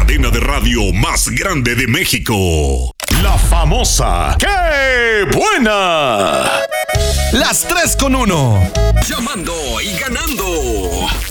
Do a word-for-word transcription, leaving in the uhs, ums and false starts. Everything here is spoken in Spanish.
cadena de radio más grande de México. La famosa ¡Qué buena! Las tres con uno. Llamando y ganando.